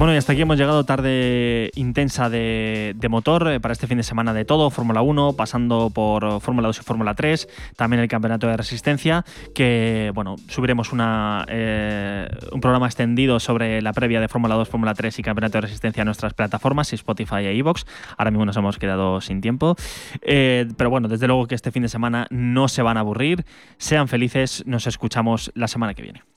Bueno, y hasta aquí hemos llegado, tarde intensa de motor para este fin de semana de todo, Fórmula 1, pasando por Fórmula 2 y Fórmula 3, también el Campeonato de Resistencia, que bueno, subiremos un programa extendido sobre la previa de Fórmula 2, Fórmula 3 y Campeonato de Resistencia en nuestras plataformas, Spotify e iVoox. Ahora mismo nos hemos quedado sin tiempo, pero bueno, desde luego que este fin de semana no se van a aburrir. Sean felices, nos escuchamos la semana que viene.